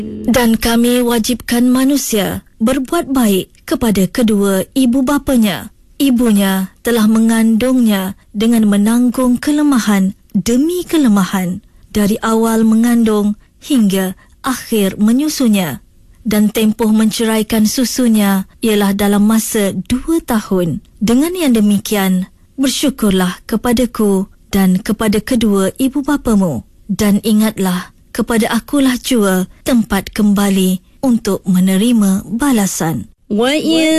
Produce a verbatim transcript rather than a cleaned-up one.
Dan kami wajibkan manusia berbuat baik kepada kedua ibu bapanya. Ibunya telah mengandungnya dengan menanggung kelemahan demi kelemahan dari awal mengandung hingga akhir menyusunya. Dan tempoh menceraikan susunya ialah dalam masa dua tahun. Dengan yang demikian, bersyukurlah kepadaku dan kepada kedua ibu bapamu. Dan ingatlah, kepada akulah jua tempat kembali untuk menerima balasan. Wa